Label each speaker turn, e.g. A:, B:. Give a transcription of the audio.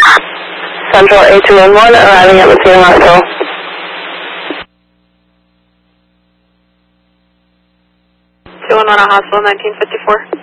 A: Central A211 arriving at Messina Hospital.
B: 211 at Hospital, 1954.